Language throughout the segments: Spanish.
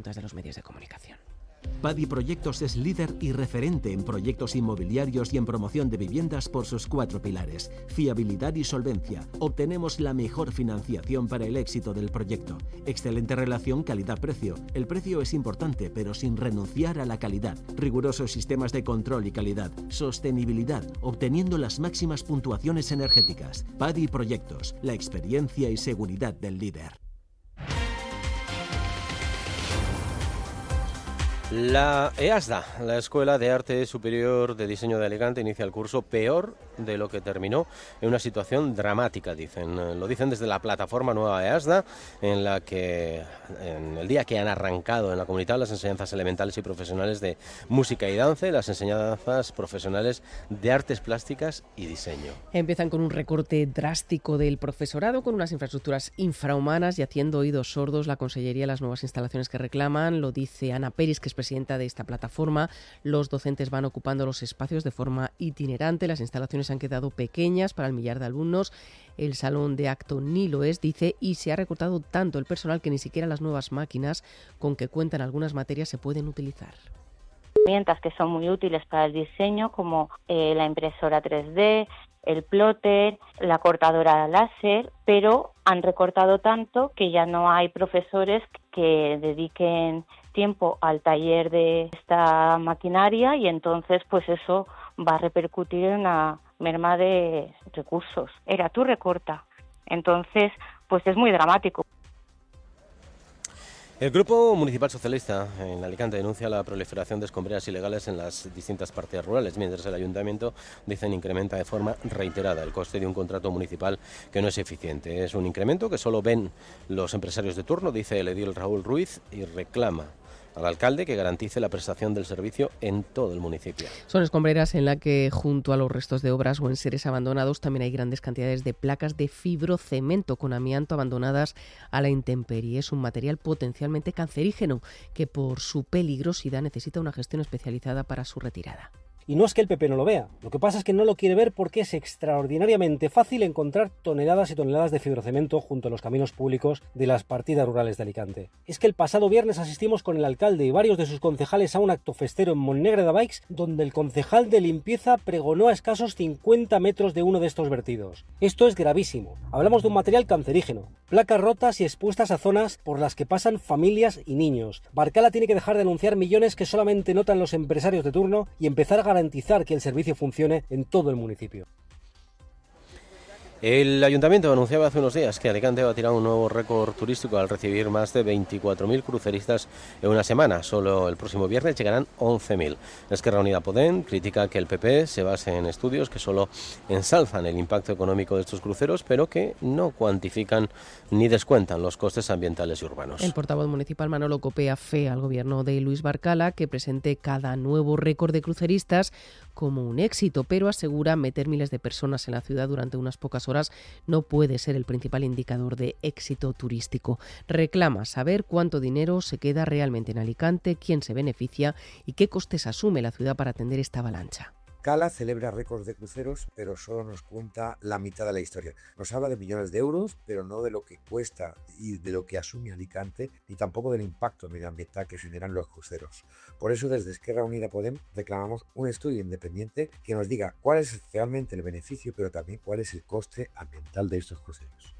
preguntas de los medios de comunicación. Padi Proyectos es líder y referente en proyectos inmobiliarios y en promoción de viviendas por sus 4 pilares: fiabilidad y solvencia. Obtenemos la mejor financiación para el éxito del proyecto. Excelente relación calidad-precio. El precio es importante, pero sin renunciar a la calidad. Rigurosos sistemas de control y calidad. Sostenibilidad, obteniendo las máximas puntuaciones energéticas. Padi Proyectos, la experiencia y seguridad del líder. La EASDA, la Escuela de Arte Superior de Diseño de Alicante, inicia el curso peor de lo que terminó, en una situación dramática, dicen. Lo dicen desde la plataforma nueva EASDA, en la que en el día que han arrancado en la comunidad las enseñanzas elementales y profesionales de música y danza y las enseñanzas profesionales de artes plásticas y diseño. Empiezan con un recorte drástico del profesorado, con unas infraestructuras infrahumanas y haciendo oídos sordos la Consellería las nuevas instalaciones que reclaman. Lo dice Ana Peris, que es presidenta de esta plataforma. Los docentes van ocupando los espacios de forma itinerante. Las instalaciones han quedado pequeñas para el millar de alumnos. El salón de acto ni lo es, dice, y se ha recortado tanto el personal que ni siquiera las nuevas máquinas con que cuentan algunas materias se pueden utilizar. Herramientas que son muy útiles para el diseño, como la impresora 3D, el plotter, la cortadora láser, pero han recortado tanto que ya no hay profesores que dediquen tiempo al taller de esta maquinaria, y entonces pues eso va a repercutir en una merma de recursos. Tú recorta. Entonces pues es muy dramático. El Grupo Municipal Socialista en Alicante denuncia la proliferación de escombreras ilegales en las distintas partes rurales, mientras el Ayuntamiento, dicen, incrementa de forma reiterada el coste de un contrato municipal que no es eficiente. Es un incremento que solo ven los empresarios de turno, dice el edil Raúl Ruiz, y reclama al alcalde que garantice la prestación del servicio en todo el municipio. Son escombreras en la que, junto a los restos de obras o enseres abandonados, también hay grandes cantidades de placas de fibrocemento con amianto abandonadas a la intemperie. Es un material potencialmente cancerígeno que, por su peligrosidad, necesita una gestión especializada para su retirada. Y no es que el PP no lo vea, lo que pasa es que no lo quiere ver porque es extraordinariamente fácil encontrar toneladas y toneladas de fibrocemento junto a los caminos públicos de las partidas rurales de Alicante. Es que el pasado viernes asistimos con el alcalde y varios de sus concejales a un acto festero en Montnegre de Baix, donde el concejal de limpieza pregonó a escasos 50 metros de uno de estos vertidos. Esto es gravísimo. Hablamos de un material cancerígeno, placas rotas y expuestas a zonas por las que pasan familias y niños. Barcala tiene que dejar de anunciar millones que solamente notan los empresarios de turno y empezar a garantizar que el servicio funcione en todo el municipio. El Ayuntamiento anunciaba hace unos días que Alicante va a tirar un nuevo récord turístico al recibir más de 24.000 cruceristas en una semana. Solo el próximo viernes llegarán 11.000. Esquerra Unida Podem critica que el PP se base en estudios que solo ensalzan el impacto económico de estos cruceros, pero que no cuantifican ni descuentan los costes ambientales y urbanos. El portavoz municipal Manolo copea fe al gobierno de Luis Barcala que presente cada nuevo récord de cruceristas como un éxito, pero asegura meter miles de personas en la ciudad durante unas pocas horas no puede ser el principal indicador de éxito turístico. Reclama saber cuánto dinero se queda realmente en Alicante, quién se beneficia y qué costes asume la ciudad para atender esta avalancha. Cala celebra récords de cruceros, pero solo nos cuenta la mitad de la historia. Nos habla de millones de euros, pero no de lo que cuesta y de lo que asume Alicante, ni tampoco del impacto medioambiental que generan los cruceros. Por eso, desde Esquerra Unida Podem reclamamos un estudio independiente que nos diga cuál es realmente el beneficio, pero también cuál es el coste ambiental de estos cruceros.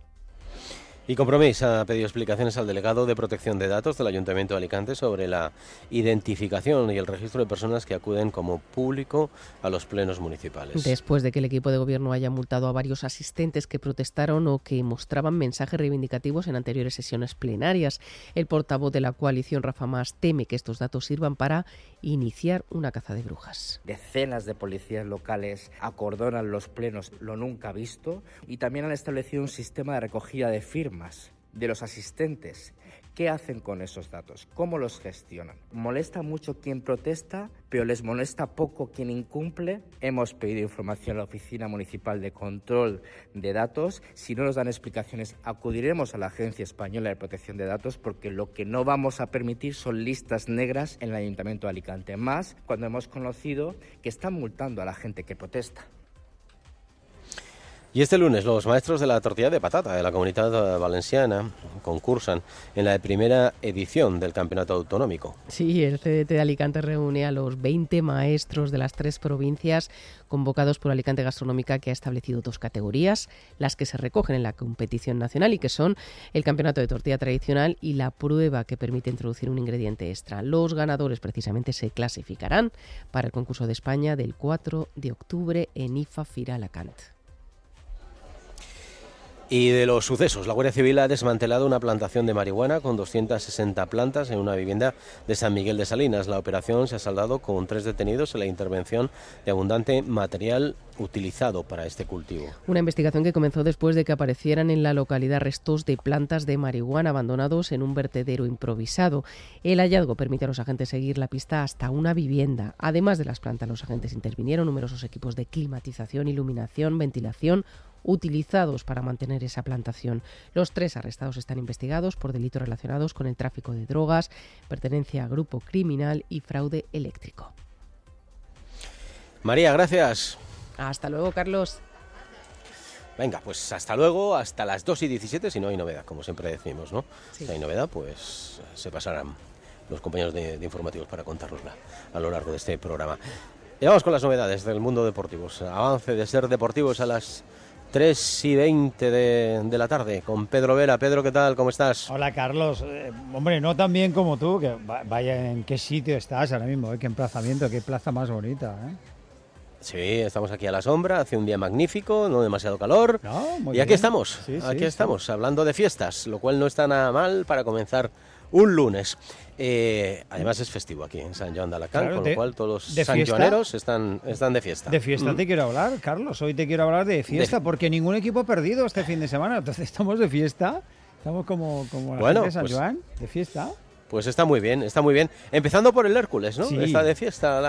Y Compromís ha pedido explicaciones al delegado de Protección de Datos del Ayuntamiento de Alicante sobre la identificación y el registro de personas que acuden como público a los plenos municipales. Después de que el equipo de gobierno haya multado a varios asistentes que protestaron o que mostraban mensajes reivindicativos en anteriores sesiones plenarias, el portavoz de la coalición, Rafa Mas, teme que estos datos sirvan para iniciar una caza de brujas. Decenas de policías locales acordonan los plenos, lo nunca visto, y también han establecido un sistema de recogida de firmas de los asistentes. ¿Qué hacen con esos datos? ¿Cómo los gestionan? Molesta mucho quien protesta, pero les molesta poco quien incumple. Hemos pedido información a la Oficina Municipal de Control de Datos. Si no nos dan explicaciones, acudiremos a la Agencia Española de Protección de Datos, porque lo que no vamos a permitir son listas negras en el Ayuntamiento de Alicante. Más cuando hemos conocido que están multando a la gente que protesta. Y este lunes los maestros de la tortilla de patata de la Comunitat Valenciana concursan en la primera edición del campeonato autonómico. Sí, el CDT de Alicante reúne a los 20 maestros de las 3 provincias convocados por Alicante Gastronómica, que ha establecido 2 categorías, las que se recogen en la competición nacional y que son el campeonato de tortilla tradicional y la prueba que permite introducir un ingrediente extra. Los ganadores precisamente se clasificarán para el concurso de España del 4 de octubre en IFA Fira Alacant. Y de los sucesos, la Guardia Civil ha desmantelado una plantación de marihuana con 260 plantas en una vivienda de San Miguel de Salinas. La operación se ha saldado con 3 detenidos en la intervención de abundante material utilizado para este cultivo. Una investigación que comenzó después de que aparecieran en la localidad restos de plantas de marihuana abandonados en un vertedero improvisado. El hallazgo permite a los agentes seguir la pista hasta una vivienda. Además de las plantas, los agentes intervinieron numerosos equipos de climatización, iluminación, ventilación, utilizados para mantener esa plantación. Los 3 arrestados están investigados por delitos relacionados con el tráfico de drogas, pertenencia a grupo criminal y fraude eléctrico. María, gracias. Hasta luego, Carlos. Venga, pues hasta luego, hasta las 2:17, si no hay novedad, como siempre decimos, ¿no? Sí. Si hay novedad, pues se pasarán los compañeros de informativos para contárnosla a lo largo de este programa. Y vamos con las novedades del mundo deportivo. Avance de Ser Deportivos a las 3:20 de la tarde con Pedro Vera. Pedro, ¿qué tal? ¿Cómo estás? Hola, Carlos. Hombre, no tan bien como tú, que vaya en qué sitio estás ahora mismo, qué emplazamiento, qué plaza más bonita, ¿eh? Sí, estamos aquí a la sombra, hace un día magnífico, no demasiado calor. No, muy y aquí bien. estamos, Sí, aquí sí, estamos, sí. hablando de fiestas, lo cual no está nada mal para comenzar un lunes. Además es festivo aquí en San Joan de Alacant, Claro, con lo cual todos los de sanjoaneros están de fiesta. De fiesta te quiero hablar, Carlos. Hoy te quiero hablar de fiesta, porque ningún equipo ha perdido este fin de semana. Entonces estamos de fiesta. Estamos como la gente de San Joan, de fiesta. Pues está muy bien, está muy bien. Empezando por el Hércules, ¿no? Sí. Está de fiesta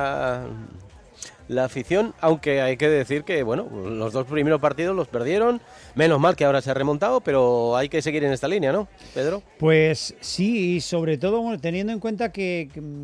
la afición, aunque hay que decir que, bueno, los 2 primeros partidos los perdieron. Menos mal que ahora se ha remontado, pero hay que seguir en esta línea, ¿no, Pedro? Pues sí, y sobre todo bueno, teniendo en cuenta que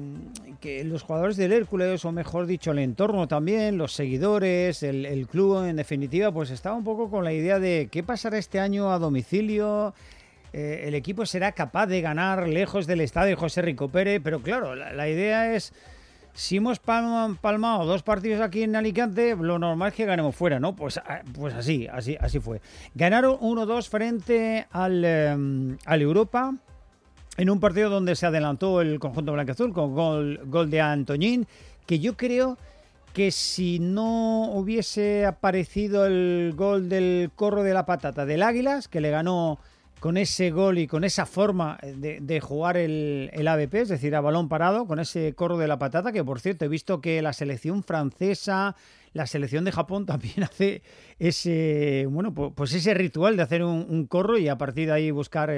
los jugadores del Hércules, o mejor dicho, el entorno también, los seguidores, el club en definitiva, pues estaba un poco con la idea de qué pasará este año a domicilio. El equipo será capaz de ganar lejos del estadio José Rico Pérez, pero claro, la idea es, si hemos palmado 2 partidos aquí en Alicante, lo normal es que ganemos fuera, ¿no? Pues así fue. Ganaron 1-2 frente al Europa, en un partido donde se adelantó el conjunto blanquiazul con gol de Antoñín, que yo creo que si no hubiese aparecido el gol del Corro de la Patata del Águilas, que le ganó con ese gol y con esa forma de jugar el ABP, es decir, a balón parado, con ese Corro de la Patata, que por cierto he visto que la selección francesa, la selección de Japón también hace ese, bueno, pues ese ritual de hacer un corro y a partir de ahí buscar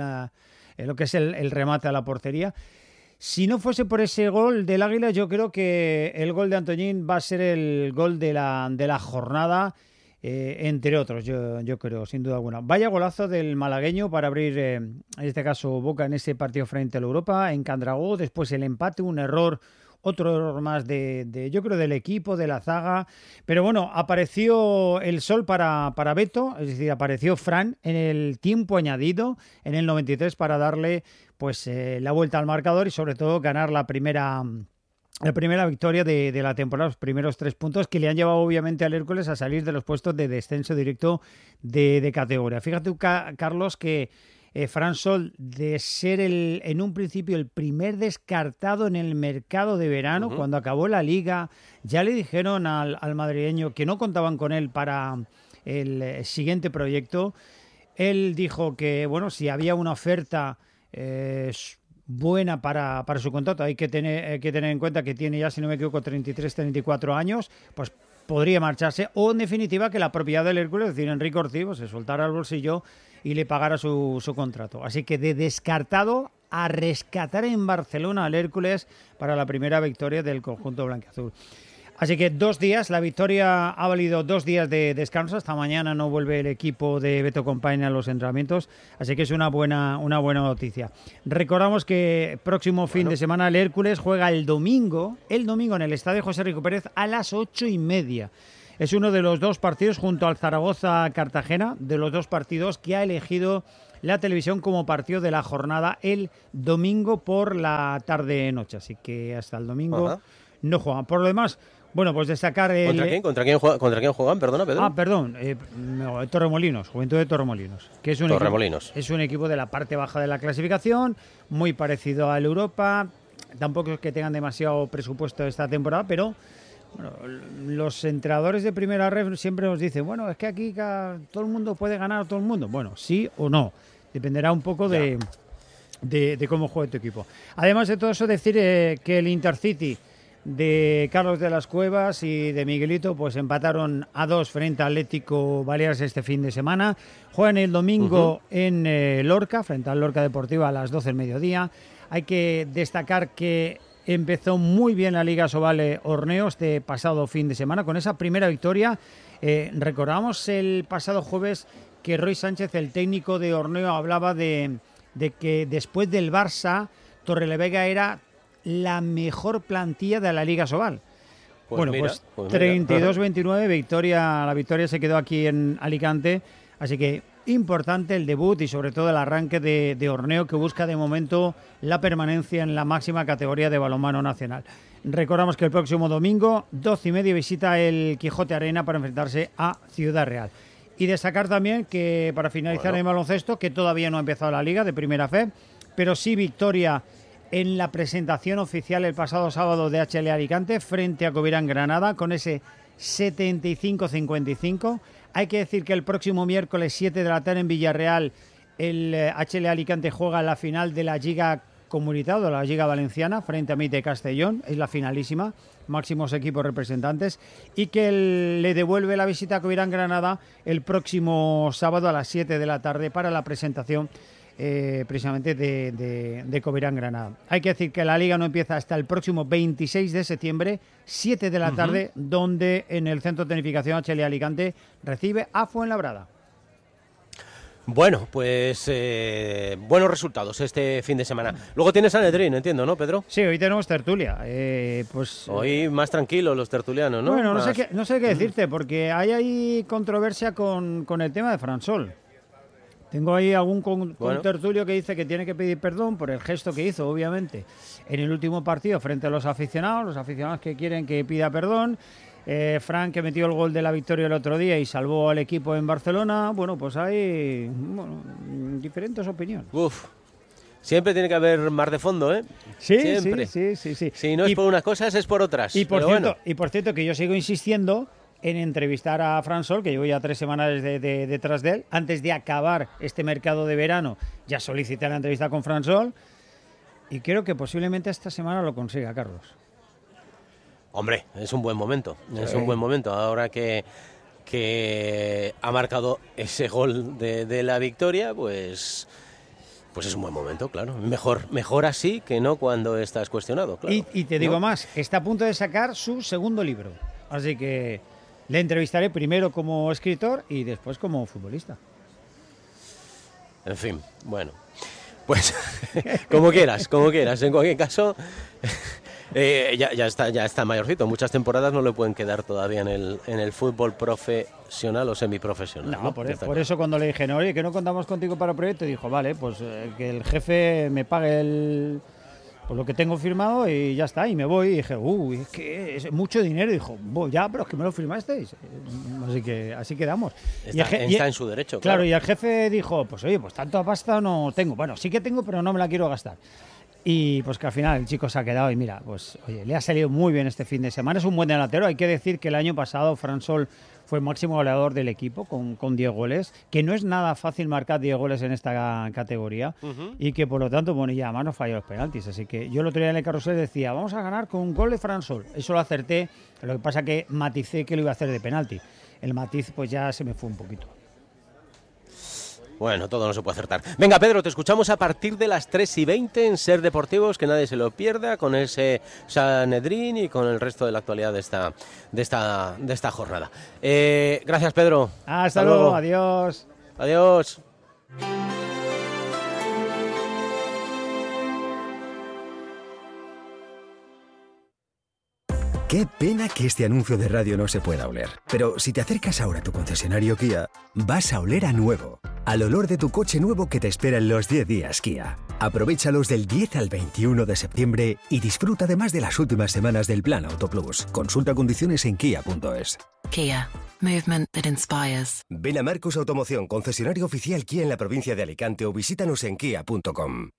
lo que es el remate a la portería. Si no fuese por ese gol del Águila, yo creo que el gol de Antoñín va a ser el gol de la jornada, entre otros, yo creo, sin duda alguna. Vaya golazo del malagueño para abrir, en este caso, boca en ese partido frente a la Europa, en Candragó. Después el empate, otro error más yo creo, del equipo, de la zaga. Pero bueno, apareció el sol para Beto, es decir, apareció Fran en el tiempo añadido, en el 93, para darle pues la vuelta al marcador y sobre todo ganar la primera victoria de la temporada, los primeros 3 puntos que le han llevado obviamente al Hércules a salir de los puestos de descenso directo de categoría. Fíjate, Carlos, que Fran Sol, de ser en un principio el primer descartado en el mercado de verano, cuando acabó la liga, ya le dijeron al madrileño que no contaban con él para el siguiente proyecto. Él dijo que, bueno, si había una oferta buena para su contrato, hay que tener en cuenta que tiene ya, si no me equivoco, 33-34 años, pues podría marcharse, o en definitiva que la propiedad del Hércules, es decir, Enrique Ortiz, pues, se soltara al bolsillo y le pagara su contrato. Así que de descartado a rescatar en Barcelona al Hércules para la primera victoria del conjunto blanquiazul. Así que 2 días, la victoria ha valido 2 días de descanso. Hasta mañana no vuelve el equipo de Beto Compañía a los entrenamientos, así que es una buena noticia. Recordamos que próximo fin de semana el Hércules juega el domingo en el estadio José Rico Pérez a las 8:30. Es uno de los dos partidos junto al Zaragoza-Cartagena, de los dos partidos que ha elegido la televisión como partido de la jornada el domingo por la tarde-noche. Así que hasta el domingo no juegan. Por lo demás, bueno, pues destacar... ¿Contra quién juegan? Perdona, Pedro. Torremolinos, Juventud de Torremolinos. Que es es un equipo de la parte baja de la clasificación, muy parecido al Europa. Tampoco es que tengan demasiado presupuesto esta temporada, pero bueno, los entrenadores de primera red siempre nos dicen, bueno, es que aquí todo el mundo puede ganar a todo el mundo. Bueno, sí o no. Dependerá un poco de cómo juegue tu equipo. Además de todo eso, decir que el Intercity de Carlos de las Cuevas y de Miguelito pues empataron a 2 frente al Atlético Baleares este fin de semana. Juegan el domingo en Lorca, frente al Lorca Deportiva a las 12 del mediodía. Hay que destacar que empezó muy bien la Liga Sobal Orneo este pasado fin de semana con esa primera victoria. Recordamos el pasado jueves que Roy Sánchez, el técnico de Orneo, hablaba de que después del Barça, Torrelavega era la mejor plantilla de la Liga Sobal. Pues 32-29, la victoria se quedó aquí en Alicante, así que importante el debut y sobre todo el arranque de Orneo, que busca de momento la permanencia en la máxima categoría de balonmano nacional. Recordamos que el próximo domingo, 12:30, visita el Quijote Arena para enfrentarse a Ciudad Real. Y destacar también que, para finalizar en baloncesto, que todavía no ha empezado la Liga de Primera Fe, pero sí victoria en la presentación oficial el pasado sábado de HL Alicante frente a Covirán Granada con ese 75-55. Hay que decir que el próximo miércoles 7 de la tarde en Villarreal el HL Alicante juega la final de la Lliga Comunitat o la Lliga Valenciana frente a MIT de Castellón, es la finalísima, máximos equipos representantes, y que le devuelve la visita a Covirán Granada el próximo sábado a las 7 de la tarde para la presentación precisamente de Covirán Granada. Hay que decir que la Liga no empieza hasta el próximo 26 de septiembre, 7 de la tarde, donde en el Centro de Tecnificación HL Alicante recibe a Fuenlabrada. Bueno, pues buenos resultados este fin de semana. Luego tienes Sanedrín, entiendo, ¿no, Pedro? Sí, hoy tenemos tertulia. Hoy más tranquilos los tertulianos, ¿no? Bueno, no sé qué decirte, porque hay ahí controversia con el tema de Fransol. Tengo ahí algún tertulio que dice que tiene que pedir perdón por el gesto que hizo, obviamente, en el último partido frente a los aficionados que quieren que pida perdón. Fran, que metió el gol de la victoria el otro día y salvó al equipo en Barcelona. Bueno, pues hay diferentes opiniones. Siempre tiene que haber más de fondo, ¿eh? Sí, siempre. Sí. Si no es por unas cosas, es por otras. Y por cierto, que yo sigo insistiendo en entrevistar a Fransol, que llevo ya 3 semanas detrás de él. Antes de acabar este mercado de verano, ya solicité la entrevista con Fransol y creo que posiblemente esta semana lo consiga, Carlos. Hombre, es un buen momento. Sí. Es un buen momento. Ahora que ha marcado ese gol de la victoria, pues es un buen momento, claro. Mejor así que no cuando estás cuestionado, claro. Y te digo más, está a punto de sacar su segundo libro. Así que le entrevistaré primero como escritor y después como futbolista. En fin, bueno, pues como quieras. En cualquier caso, ya está mayorcito. Muchas temporadas no le pueden quedar todavía en el fútbol profesional o semiprofesional. No, por eso cuando le dije, oye, que no contamos contigo para el proyecto, dijo, vale, pues que el jefe me pague lo que tengo firmado y ya está, y me voy. Y dije, es que es mucho dinero. Y dijo, ya, pero es que me lo firmasteis. Así quedamos. Está en su derecho, claro. Y el jefe dijo, pues oye, pues tanta pasta no tengo. Bueno, sí que tengo, pero no me la quiero gastar. Y pues que al final el chico se ha quedado y mira, pues oye, le ha salido muy bien este fin de semana. Es un buen delantero. Hay que decir que el año pasado Fransol fue el máximo goleador del equipo con 10 goles, que no es nada fácil marcar 10 goles en esta categoría y que por lo tanto, bueno, ya además no falló los penaltis. Así que yo el otro día en el carrusel decía, vamos a ganar con un gol de Fransol. Eso lo acerté, lo que pasa que maticé que lo iba a hacer de penalti. El matiz pues ya se me fue un poquito. Bueno, todo no se puede acertar. Venga, Pedro, te escuchamos a partir de las 3:20 en Ser Deportivos, que nadie se lo pierda, con ese Sanedrín y con el resto de la actualidad de esta jornada. Gracias, Pedro. Hasta luego, adiós. Adiós. Qué pena que este anuncio de radio no se pueda oler. Pero si te acercas ahora a tu concesionario Kia, vas a oler a nuevo. Al olor de tu coche nuevo que te espera en los 10 días Kia. Aprovéchalos del 10 al 21 de septiembre y disfruta además de las últimas semanas del Plan Autoplus. Consulta condiciones en kia.es. Kia. Movement that inspires. Ven a Marcos Automoción, concesionario oficial Kia en la provincia de Alicante, o visítanos en kia.com.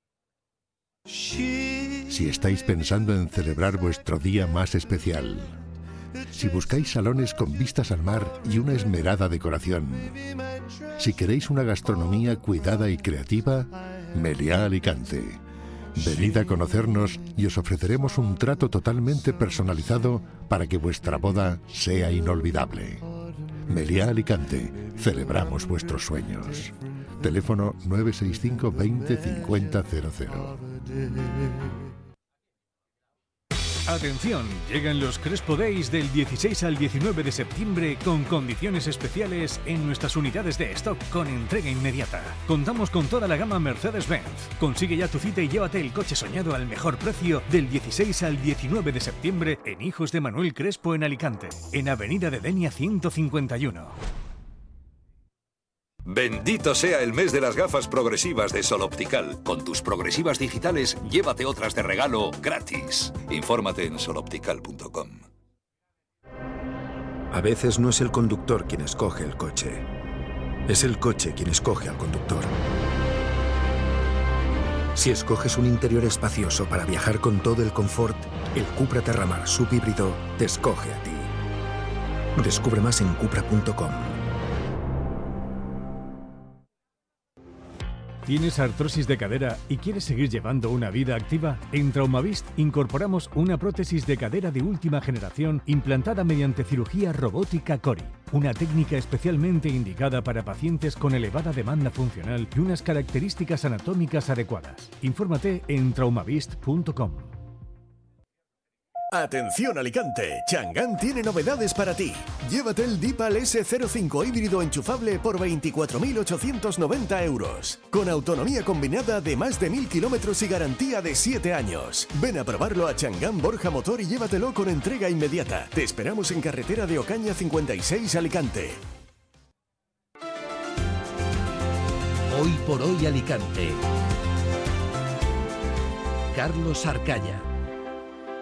Si estáis pensando en celebrar vuestro día más especial, si buscáis salones con vistas al mar y una esmerada decoración, si queréis una gastronomía cuidada y creativa, Meliá Alicante. Venid a conocernos y os ofreceremos un trato totalmente personalizado para que vuestra boda sea inolvidable. Meliá Alicante, celebramos vuestros sueños. Teléfono 965 20 50 00. Atención, llegan los Crespo Days del 16 al 19 de septiembre con condiciones especiales en nuestras unidades de stock con entrega inmediata. Contamos con toda la gama Mercedes-Benz. Consigue ya tu cita y llévate el coche soñado al mejor precio del 16 al 19 de septiembre en Hijos de Manuel Crespo en Alicante, en Avenida de Denia 151. Bendito sea el mes de las gafas progresivas de Sol Optical. Con tus progresivas digitales, llévate otras de regalo gratis. Infórmate en soloptical.com. A veces no es el conductor quien escoge el coche. Es el coche quien escoge al conductor. Si escoges un interior espacioso para viajar con todo el confort, el Cupra Terramar subhíbrido te escoge a ti. Descubre más en cupra.com. ¿Tienes artrosis de cadera y quieres seguir llevando una vida activa? En Traumavist incorporamos una prótesis de cadera de última generación implantada mediante cirugía robótica Cori, una técnica especialmente indicada para pacientes con elevada demanda funcional y unas características anatómicas adecuadas. Infórmate en traumavist.com. Atención Alicante, Chang'an tiene novedades para ti. Llévate el Deepal S05 híbrido enchufable por 24.890 euros. Con autonomía combinada de más de 1.000 kilómetros y garantía de 7 años. Ven a probarlo a Chang'an Borja Motor y llévatelo con entrega inmediata. Te esperamos en carretera de Ocaña 56 Alicante. Hoy por hoy Alicante. Carlos Arcaya.